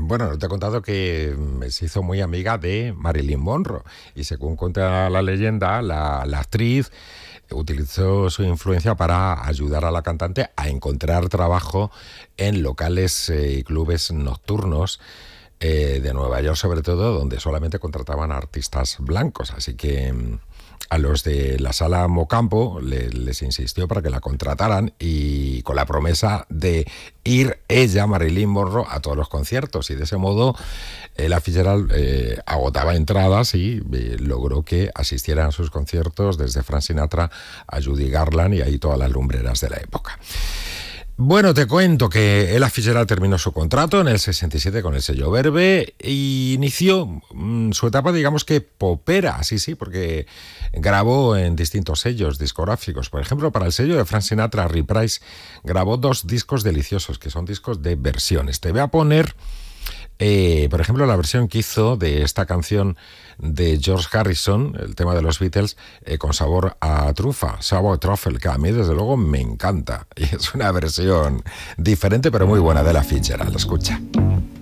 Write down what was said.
Bueno, no te he contado que se hizo muy amiga de Marilyn Monroe y según cuenta la leyenda, la actriz utilizó su influencia para ayudar a la cantante a encontrar trabajo en locales y clubes nocturnos de Nueva York, sobre todo, donde solamente contrataban a artistas blancos. Así que a los de la sala Mocampo les insistió para que la contrataran y con la promesa de ir ella, Marilyn Monroe, a todos los conciertos. Y de ese modo Ella Fitzgerald agotaba entradas y logró que asistieran a sus conciertos desde Frank Sinatra a Judy Garland y ahí todas las lumbreras de la época. Bueno, te cuento que Ella Fitzgerald terminó su contrato en el 67 con el sello Verve e inició su etapa, digamos que popera, sí, porque grabó en distintos sellos discográficos. Por ejemplo, para el sello de Frank Sinatra, Reprise, grabó 2 discos deliciosos, que son discos de versiones. Te voy a poner, por ejemplo, la versión que hizo de esta canción de George Harrison, el tema de los Beatles, con sabor a trufa, sour truffle, que a mí desde luego me encanta. Y es una versión diferente pero muy buena de Ella Fitzgerald. Escucha.